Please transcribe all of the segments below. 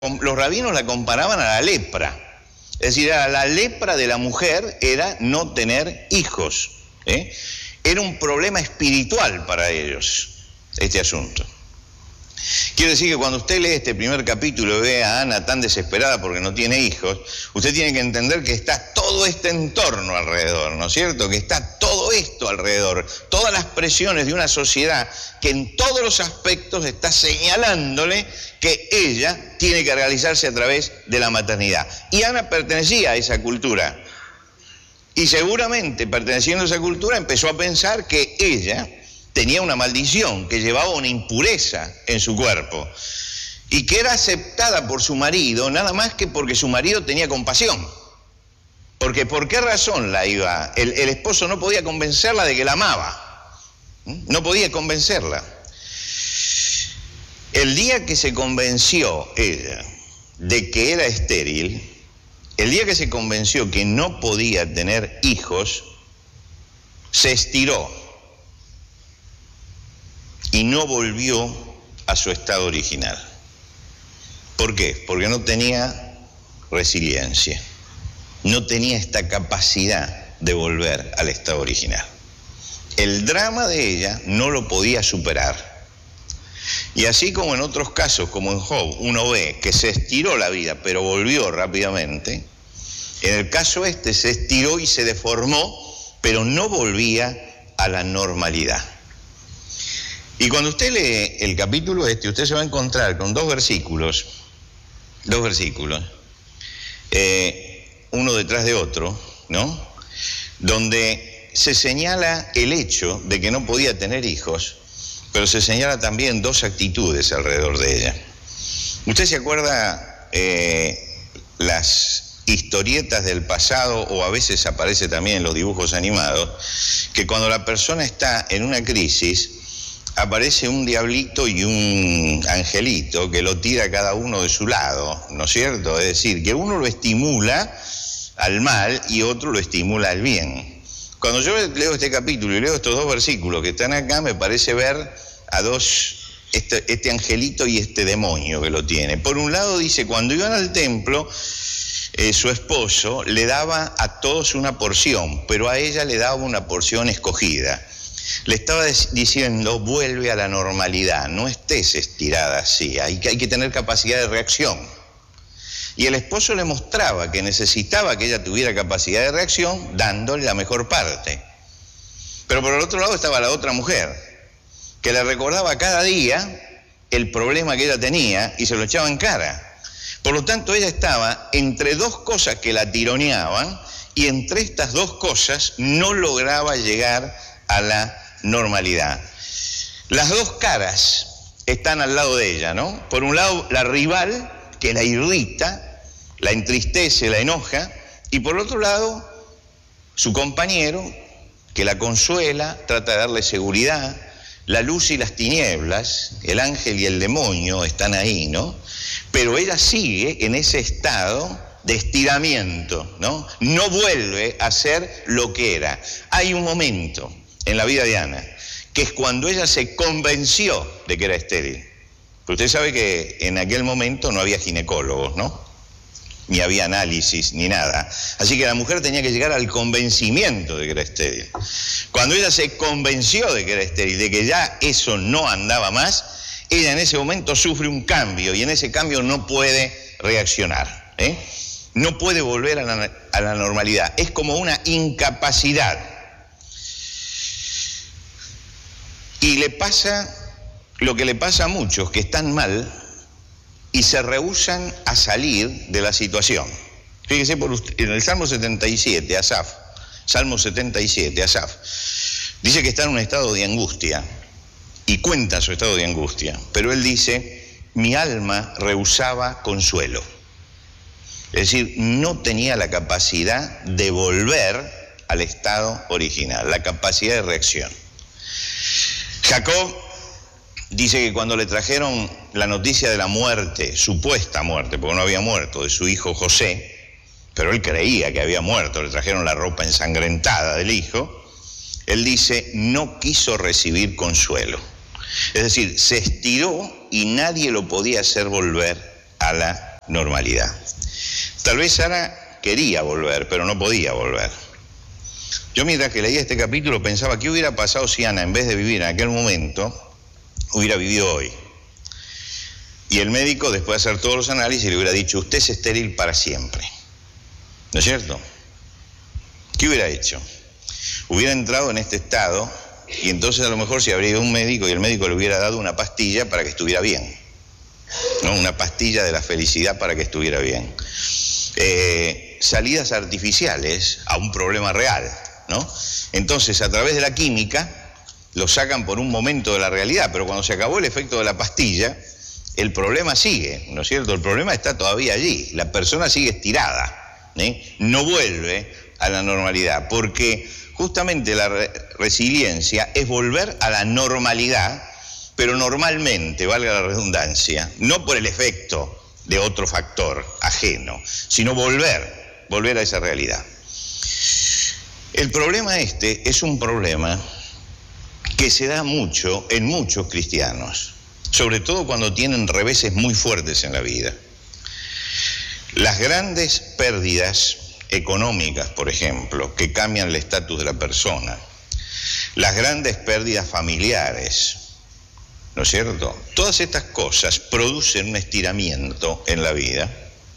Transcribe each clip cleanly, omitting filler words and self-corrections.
los rabinos la comparaban a la lepra. Es decir, la lepra de la mujer era no tener hijos. Era un problema espiritual para ellos, este asunto. Quiere decir que cuando usted lee este primer capítulo y ve a Ana tan desesperada porque no tiene hijos, usted tiene que entender que está todo este entorno alrededor, ¿no es cierto? Que está todo esto alrededor, todas las presiones de una sociedad que en todos los aspectos está señalándole que ella tiene que realizarse a través de la maternidad. Y Ana pertenecía a esa cultura. Y seguramente, perteneciendo a esa cultura, empezó a pensar que ella tenía una maldición, que llevaba una impureza en su cuerpo y que era aceptada por su marido nada más que porque su marido tenía compasión. Porque ¿por qué razón la iba? El esposo no podía convencerla de que la amaba. No podía convencerla. El día que se convenció ella de que era estéril, el día que se convenció que no podía tener hijos, se estiró y no volvió a su estado original. ¿Por qué? Porque no tenía resiliencia, no tenía esta capacidad de volver al estado original. El drama de ella no lo podía superar. Y así como en otros casos, como en Job, uno ve que se estiró la vida, pero volvió rápidamente, en el caso este se estiró y se deformó, pero no volvía a la normalidad. Y cuando usted lee el capítulo usted se va a encontrar con dos versículos, uno detrás de otro, ¿no? Donde se señala el hecho de que no podía tener hijos, pero se señala también dos actitudes alrededor de ella. ¿Usted se acuerda las historietas del pasado, o a veces aparece también en los dibujos animados, que cuando la persona está en una crisis, aparece un diablito y un angelito que lo tira cada uno de su lado, ¿no es cierto? Es decir, que uno lo estimula al mal y otro lo estimula al bien. Cuando yo leo este capítulo y leo estos dos versículos que están acá, me parece ver a este angelito y este demonio que lo tiene. Por un lado dice, cuando iban al templo, su esposo le daba a todos una porción, pero a ella le daba una porción escogida. Le estaba diciendo, vuelve a la normalidad, no estés estirada así, hay que tener capacidad de reacción. Y el esposo le mostraba que necesitaba que ella tuviera capacidad de reacción, dándole la mejor parte. Pero por el otro lado estaba la otra mujer, que le recordaba cada día el problema que ella tenía y se lo echaba en cara. Por lo tanto, ella estaba entre dos cosas que la tironeaban, y entre estas dos cosas no lograba llegar a la normalidad. Las dos caras están al lado de ella, ¿no? Por un lado, la rival, que la irrita, la entristece, la enoja, y por otro lado, su compañero, que la consuela, trata de darle seguridad. La luz y las tinieblas, el ángel y el demonio están ahí, ¿no? Pero ella sigue en ese estado de estiramiento, ¿no? No vuelve a ser lo que era. Hay un momento en la vida de Ana, que es cuando ella se convenció de que era estéril. Pero usted sabe que en aquel momento no había ginecólogos, ¿no? Ni había análisis, ni nada. Así que la mujer tenía que llegar al convencimiento de que era estéril. Cuando ella se convenció de que era estéril, de que ya eso no andaba más, ella en ese momento sufre un cambio, y en ese cambio no puede reaccionar, no puede volver a la normalidad. Es como una incapacidad. Y le pasa lo que le pasa a muchos que están mal y se rehúsan a salir de la situación. Fíjese en el Salmo 77, Asaf, dice que está en un estado de angustia y cuenta su estado de angustia, pero él dice, mi alma rehusaba consuelo. Es decir, no tenía la capacidad de volver al estado original, la capacidad de reacción. Jacob dice que cuando le trajeron la noticia de la muerte, supuesta muerte, porque no había muerto, de su hijo José, pero él creía que había muerto, le trajeron la ropa ensangrentada del hijo, él dice, no quiso recibir consuelo. Es decir, se estiró y nadie lo podía hacer volver a la normalidad. Tal vez Sara quería volver, pero no podía volver. Yo mientras que leía este capítulo pensaba, ¿qué hubiera pasado si Ana, en vez de vivir en aquel momento, hubiera vivido hoy? Y el médico, después de hacer todos los análisis, le hubiera dicho, usted es estéril para siempre. ¿No es cierto? ¿Qué hubiera hecho? Hubiera entrado en este estado y entonces a lo mejor se habría ido un médico y el médico le hubiera dado una pastilla para que estuviera bien, ¿no? Una pastilla de la felicidad para que estuviera bien. Salidas artificiales a un problema real, ¿no? Entonces, a través de la química, lo sacan por un momento de la realidad, pero cuando se acabó el efecto de la pastilla, el problema sigue, ¿no es cierto? El problema está todavía allí, la persona sigue estirada, no vuelve a la normalidad, porque justamente la resiliencia es volver a la normalidad, pero normalmente, valga la redundancia, no por el efecto de otro factor ajeno, sino volver a esa realidad. El problema este es un problema que se da mucho en muchos cristianos, sobre todo cuando tienen reveses muy fuertes en la vida. Las grandes pérdidas económicas, por ejemplo, que cambian el estatus de la persona, las grandes pérdidas familiares, ¿no es cierto? Todas estas cosas producen un estiramiento en la vida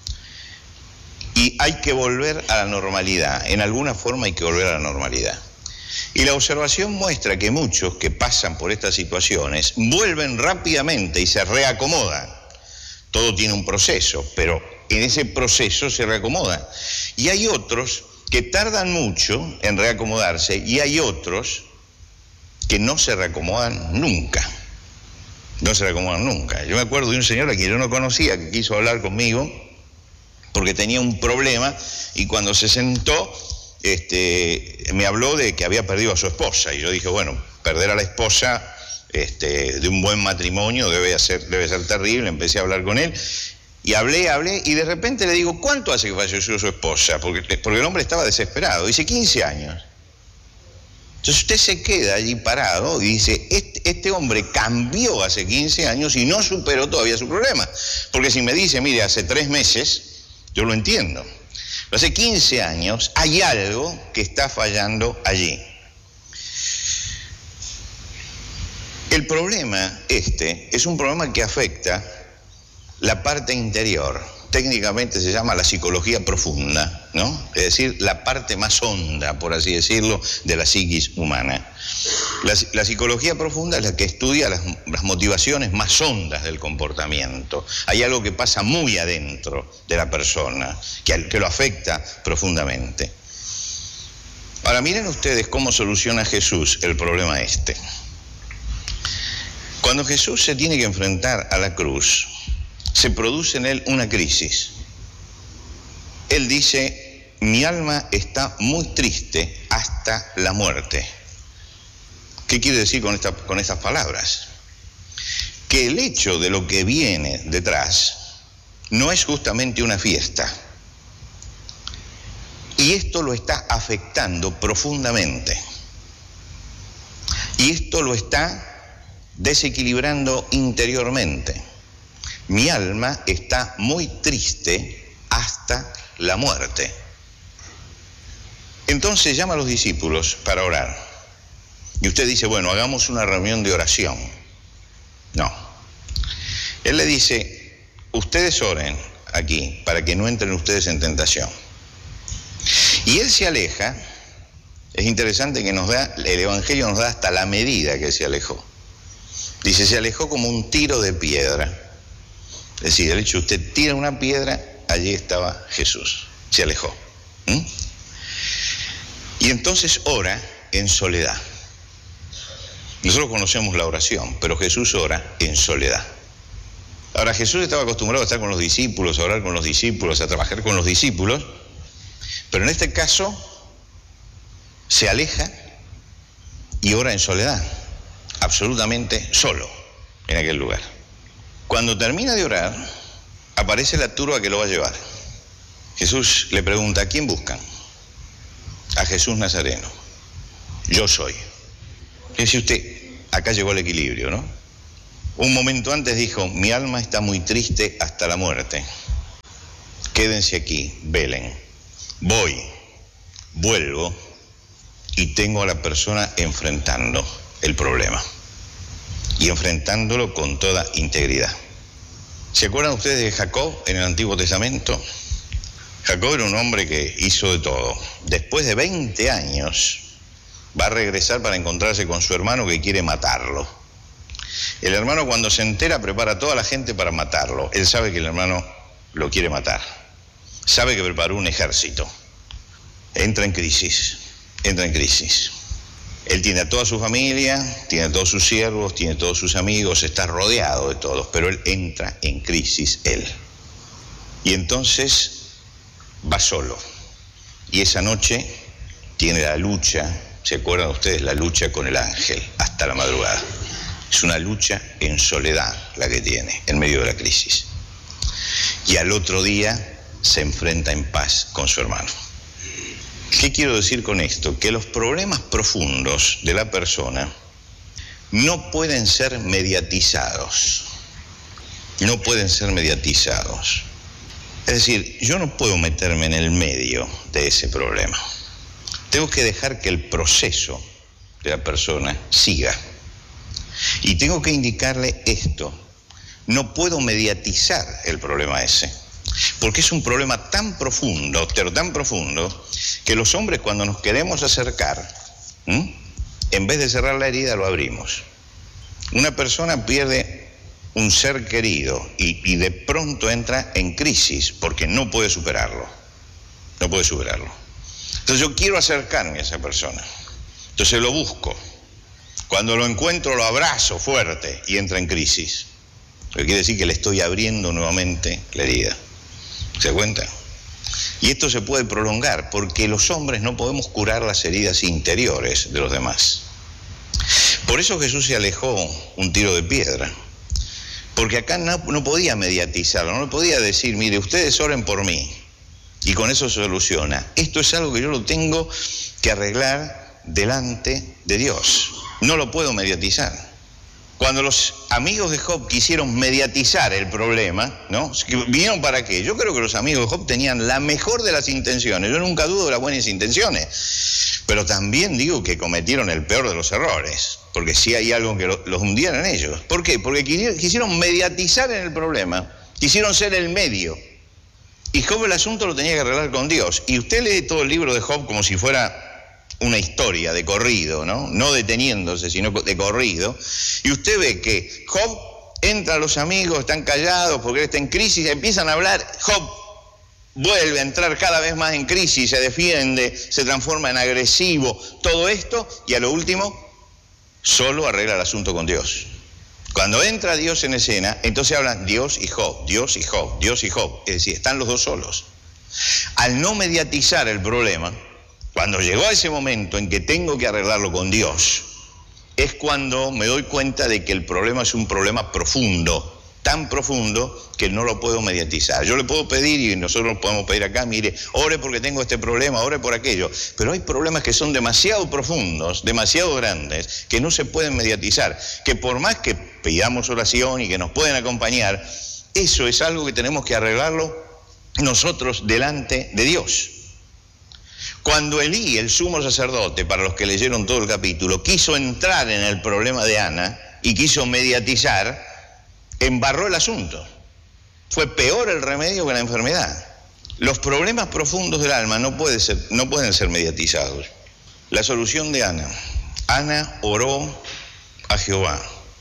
y hay que volver a la normalidad, en alguna forma hay que volver a la normalidad. Y la observación muestra que muchos que pasan por estas situaciones vuelven rápidamente y se reacomodan. Todo tiene un proceso, pero en ese proceso se reacomodan. Y hay otros que tardan mucho en reacomodarse y hay otros que no se reacomodan nunca. No se reacomodan nunca. Yo me acuerdo de un señor a quien yo no conocía que quiso hablar conmigo porque tenía un problema y cuando se sentó me habló de que había perdido a su esposa y yo dije, bueno, perder a la esposa de un buen matrimonio debe ser terrible. Empecé a hablar con él y hablé y de repente le digo, ¿cuánto hace que falleció su esposa? Porque el hombre estaba desesperado. Dice, 15 años. Entonces usted se queda allí parado y dice, este hombre cambió hace 15 años y no superó todavía su problema. Porque si me dice, mire, hace 3 meses, yo lo entiendo. Pero hace 15 años hay algo que está fallando allí. El problema es un problema que afecta la parte interior. Técnicamente se llama la psicología profunda, ¿no? Es decir, la parte más honda, por así decirlo, de la psiquis humana. La psicología profunda es la que estudia las motivaciones más hondas del comportamiento. Hay algo que pasa muy adentro de la persona, que lo afecta profundamente. Ahora miren ustedes cómo soluciona Jesús el problema este. Cuando Jesús se tiene que enfrentar a la cruz, se produce en él una crisis. Él dice, mi alma está muy triste hasta la muerte. ¿Qué quiere decir con estas palabras? Que el hecho de lo que viene detrás no es justamente una fiesta. Y esto lo está afectando profundamente. Y esto lo está desequilibrando interiormente. Mi alma está muy triste hasta la muerte. Entonces llama a los discípulos para orar. Y usted dice, bueno, hagamos una reunión de oración. No. Él le dice, ustedes oren aquí para que no entren ustedes en tentación. Y él se aleja. Es interesante que el Evangelio nos da hasta la medida que se alejó. Dice, se alejó como un tiro de piedra. Es decir, el hecho, usted tira una piedra, allí estaba Jesús, se alejó. Y entonces ora en soledad. Nosotros conocemos la oración, pero Jesús ora en soledad. Ahora, Jesús estaba acostumbrado a estar con los discípulos, a orar con los discípulos, a trabajar con los discípulos, pero en este caso se aleja y ora en soledad, absolutamente solo en aquel lugar. Cuando termina de orar, aparece la turba que lo va a llevar. Jesús le pregunta, ¿a quién buscan? A Jesús Nazareno. Yo soy. Dice usted, acá llegó el equilibrio, ¿no? Un momento antes dijo, mi alma está muy triste hasta la muerte. quédense aquí, velen. Voy, vuelvo y tengo a la persona enfrentando el problema y enfrentándolo con toda integridad. ¿Se acuerdan ustedes de Jacob en el Antiguo Testamento? Jacob era un hombre que hizo de todo. Después de 20 años va a regresar para encontrarse con su hermano que quiere matarlo. El hermano, cuando se entera, prepara a toda la gente para matarlo. Él sabe que el hermano lo quiere matar. Sabe que preparó un ejército. Entra en crisis. Él tiene a toda su familia, tiene a todos sus siervos, tiene a todos sus amigos, está rodeado de todos, pero él entra en crisis, él. Y entonces va solo. Y esa noche tiene la lucha, ¿se acuerdan ustedes? La lucha con el ángel, hasta la madrugada. Es una lucha en soledad la que tiene, en medio de la crisis. Y al otro día se enfrenta en paz con su hermano. ¿Qué quiero decir con esto? Que los problemas profundos de la persona no pueden ser mediatizados. No pueden ser mediatizados. Es decir, yo no puedo meterme en el medio de ese problema. Tengo que dejar que el proceso de la persona siga. Y tengo que indicarle esto. No puedo mediatizar el problema ese. Porque es un problema tan profundo, pero tan profundo, que los hombres, cuando nos queremos acercar, en vez de cerrar la herida, lo abrimos. Una persona pierde un ser querido y de pronto entra en crisis porque no puede superarlo. No puede superarlo. Entonces yo quiero acercarme a esa persona. Entonces lo busco. Cuando lo encuentro, lo abrazo fuerte y entra en crisis. Lo que quiere decir que le estoy abriendo nuevamente la herida. ¿Se da cuenta? Y esto se puede prolongar porque los hombres no podemos curar las heridas interiores de los demás. Por eso Jesús se alejó un tiro de piedra. Porque acá no podía mediatizarlo, no podía decir, mire, ustedes oren por mí y con eso se soluciona. Esto es algo que yo lo tengo que arreglar delante de Dios. No lo puedo mediatizar. Cuando los amigos de Job quisieron mediatizar el problema, ¿no? ¿Vinieron para qué? Yo creo que los amigos de Job tenían la mejor de las intenciones. Yo nunca dudo de las buenas intenciones. Pero también digo que cometieron el peor de los errores. Porque sí hay algo que los hundieron en ellos. ¿Por qué? Porque quisieron mediatizar en el problema. Quisieron ser el medio. Y Job el asunto lo tenía que arreglar con Dios. Y usted lee todo el libro de Job como si fuera una historia de corrido, ¿no? No deteniéndose, sino de corrido. Y usted ve que Job entra a los amigos, están callados porque él está en crisis, empiezan a hablar. Job vuelve a entrar cada vez más en crisis, se defiende, se transforma en agresivo, todo esto, y a lo último, solo arregla el asunto con Dios. Cuando entra Dios en escena, entonces hablan Dios y Job, Dios y Job, Dios y Job. Es decir, están los dos solos. Al no mediatizar el problema, cuando llegó a ese momento en que tengo que arreglarlo con Dios, es cuando me doy cuenta de que el problema es un problema profundo, tan profundo que no lo puedo mediatizar. Yo le puedo pedir, y nosotros podemos pedir acá, mire, ore porque tengo este problema, ore por aquello, pero hay problemas que son demasiado profundos, demasiado grandes, que no se pueden mediatizar, que por más que pidamos oración y que nos pueden acompañar, eso es algo que tenemos que arreglarlo nosotros delante de Dios. Cuando Elí, el sumo sacerdote, para los que leyeron todo el capítulo, quiso entrar en el problema de Ana y quiso mediatizar, embarró el asunto. Fue peor el remedio que la enfermedad. Los problemas profundos del alma no pueden ser mediatizados. La solución de Ana. Ana oró a Jehová,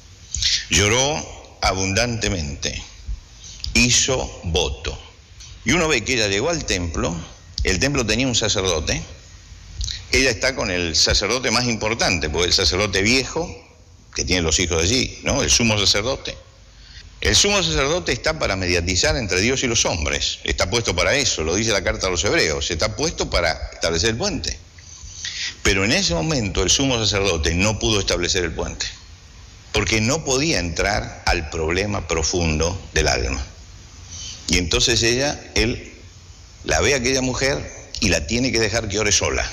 lloró abundantemente, hizo voto. Y uno ve que ella llegó al templo. El templo tenía un sacerdote. Ella está con el sacerdote más importante, porque el sacerdote viejo, que tiene los hijos allí, ¿no? El sumo sacerdote. El sumo sacerdote está para mediatizar entre Dios y los hombres. Está puesto para eso, lo dice la carta a los hebreos. Está puesto para establecer el puente. Pero en ese momento el sumo sacerdote no pudo establecer el puente, porque no podía entrar al problema profundo del alma. Y entonces él la ve a aquella mujer y la tiene que dejar que ore sola.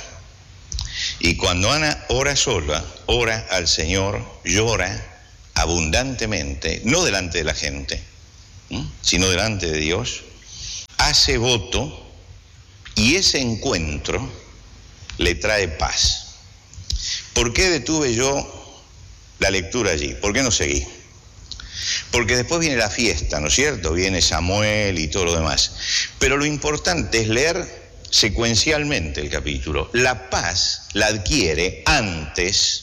Y cuando Ana ora sola, ora al Señor, llora abundantemente, no delante de la gente, sino delante de Dios, hace voto y ese encuentro le trae paz. ¿Por qué detuve yo la lectura allí? ¿Por qué no seguí? Porque después viene la fiesta, ¿no es cierto? Viene Samuel y todo lo demás. Pero lo importante es leer secuencialmente el capítulo. La paz la adquiere antes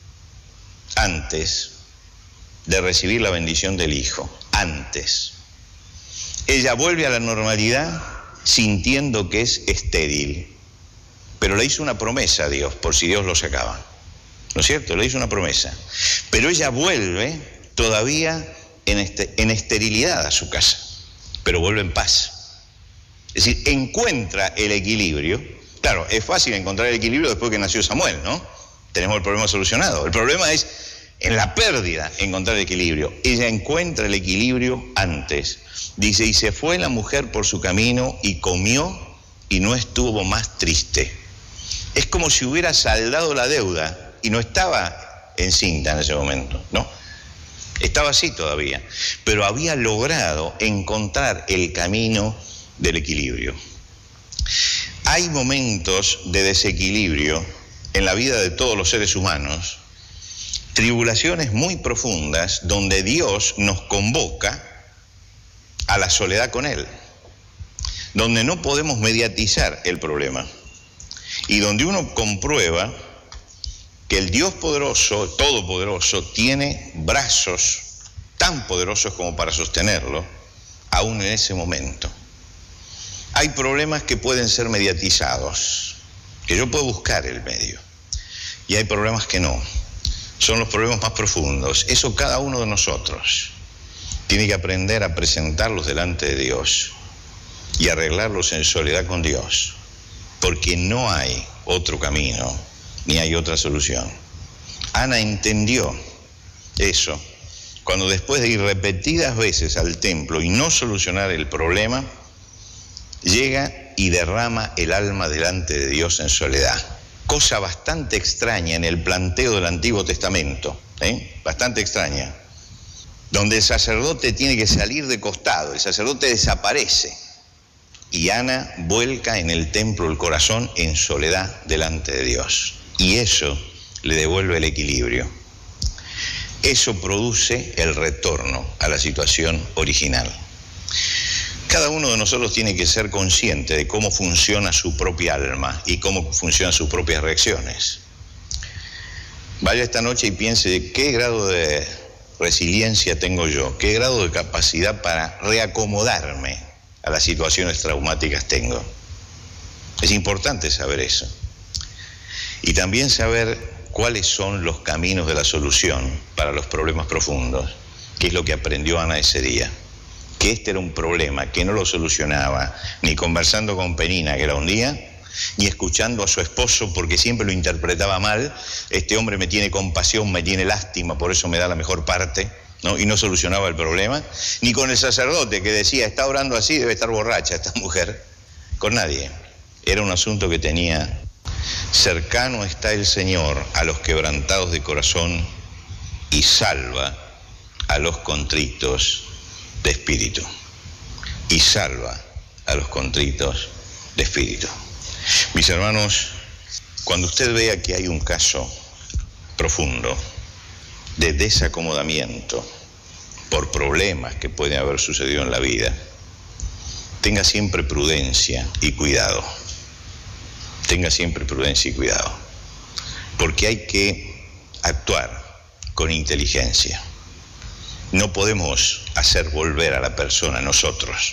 de recibir la bendición del Hijo. Antes. Ella vuelve a la normalidad sintiendo que es estéril. Pero le hizo una promesa a Dios, por si Dios lo sacaba. ¿No es cierto? Le hizo una promesa. Pero ella vuelve todavía en esterilidad a su casa, pero vuelve en paz. Es decir, encuentra el equilibrio. Claro, es fácil encontrar el equilibrio después que nació Samuel, ¿no? Tenemos el problema solucionado. El problema es en la pérdida encontrar el equilibrio. Ella encuentra el equilibrio antes. Dice, y se fue la mujer por su camino y comió y no estuvo más triste. Es como si hubiera saldado la deuda y no estaba encinta en ese momento, ¿no? Estaba así todavía, pero había logrado encontrar el camino del equilibrio. Hay momentos de desequilibrio en la vida de todos los seres humanos, tribulaciones muy profundas donde Dios nos convoca a la soledad con Él, donde no podemos mediatizar el problema y donde uno comprueba que el Dios poderoso, todopoderoso, tiene brazos tan poderosos como para sostenerlo, aún en ese momento. Hay problemas que pueden ser mediatizados, que yo puedo buscar el medio, y hay problemas que no. Son los problemas más profundos. Eso cada uno de nosotros tiene que aprender a presentarlos delante de Dios y arreglarlos en soledad con Dios, porque no hay otro camino ni hay otra solución. Ana entendió eso cuando después de ir repetidas veces al templo y no solucionar el problema, llega y derrama el alma delante de Dios en soledad. Cosa bastante extraña en el planteo del Antiguo Testamento, bastante extraña, donde el sacerdote tiene que salir de costado, el sacerdote desaparece y Ana vuelca en el templo el corazón en soledad delante de Dios. Y eso le devuelve el equilibrio. Eso produce el retorno a la situación original. Cada uno de nosotros tiene que ser consciente de cómo funciona su propia alma y cómo funcionan sus propias reacciones. Vaya esta noche y piense qué grado de resiliencia tengo yo, qué grado de capacidad para reacomodarme a las situaciones traumáticas tengo. Es importante saber eso. Y también saber cuáles son los caminos de la solución para los problemas profundos, que es lo que aprendió Ana ese día. Que este era un problema que no lo solucionaba ni conversando con Penina, que era un día, ni escuchando a su esposo porque siempre lo interpretaba mal. Este hombre me tiene compasión, me tiene lástima, por eso me da la mejor parte, ¿no? Y no solucionaba el problema. Ni con el sacerdote que decía, está orando así, debe estar borracha esta mujer. Con nadie. Era un asunto que tenía. Cercano está el Señor a los quebrantados de corazón y salva a los contritos de espíritu. Y salva a los contritos de espíritu. Mis hermanos, cuando usted vea que hay un caso profundo de desacomodamiento por problemas que pueden haber sucedido en la vida, tenga siempre prudencia y cuidado. Tenga siempre prudencia y cuidado, porque hay que actuar con inteligencia. No podemos hacer volver a la persona nosotros.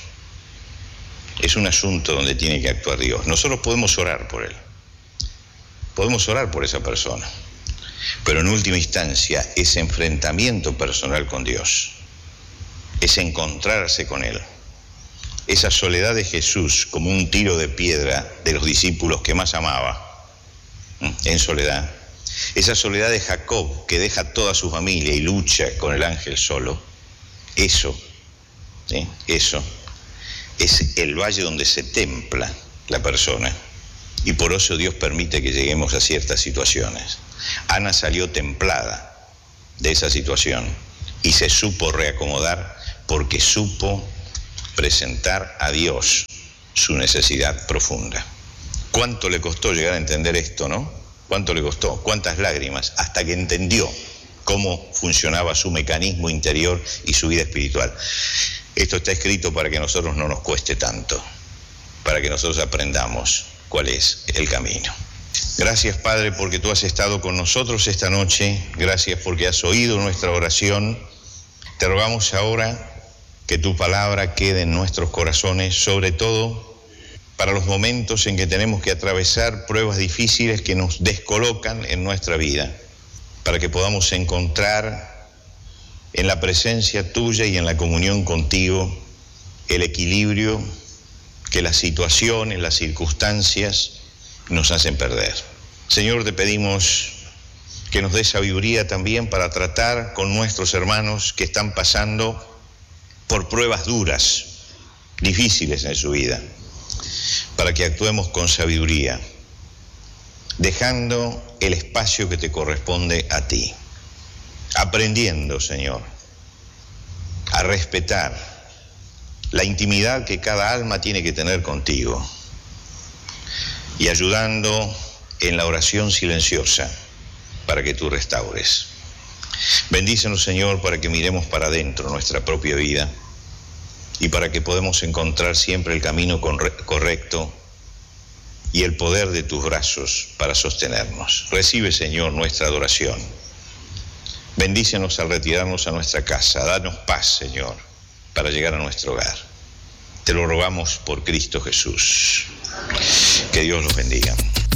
Es un asunto donde tiene que actuar Dios. Nosotros podemos orar por él, podemos orar por esa persona, pero en última instancia ese enfrentamiento personal con Dios, es encontrarse con él. Esa soledad de Jesús como un tiro de piedra de los discípulos que más amaba, en soledad. Esa soledad de Jacob que deja toda su familia y lucha con el ángel solo. Eso es el valle donde se templa la persona. Y por eso Dios permite que lleguemos a ciertas situaciones. Ana salió templada de esa situación y se supo reacomodar porque supo presentar a Dios su necesidad profunda. ¿Cuánto le costó llegar a entender esto, no? ¿Cuánto le costó? ¿Cuántas lágrimas? Hasta que entendió cómo funcionaba su mecanismo interior y su vida espiritual. Esto está escrito para que a nosotros no nos cueste tanto, para que nosotros aprendamos cuál es el camino. Gracias, Padre, porque tú has estado con nosotros esta noche. Gracias porque has oído nuestra oración. Te rogamos ahora que tu palabra quede en nuestros corazones, sobre todo para los momentos en que tenemos que atravesar pruebas difíciles que nos descolocan en nuestra vida, para que podamos encontrar en la presencia tuya y en la comunión contigo el equilibrio que las situaciones, las circunstancias nos hacen perder. Señor, te pedimos que nos des sabiduría también para tratar con nuestros hermanos que están pasando por pruebas duras, difíciles en su vida, para que actuemos con sabiduría, dejando el espacio que te corresponde a ti, aprendiendo, Señor, a respetar la intimidad que cada alma tiene que tener contigo y ayudando en la oración silenciosa para que tú restaures. Bendícenos, Señor, para que miremos para adentro nuestra propia vida y para que podamos encontrar siempre el camino correcto y el poder de tus brazos para sostenernos. Recibe, Señor, nuestra adoración. Bendícenos al retirarnos a nuestra casa. Danos paz, Señor, para llegar a nuestro hogar. Te lo rogamos por Cristo Jesús. Que Dios los bendiga.